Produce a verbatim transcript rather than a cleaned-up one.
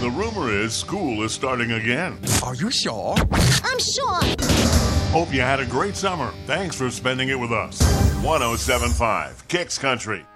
The rumor is school is starting again. Are you sure? I'm sure. Hope you had a great summer. Thanks for spending it with us. one oh seven point five Kicks Country.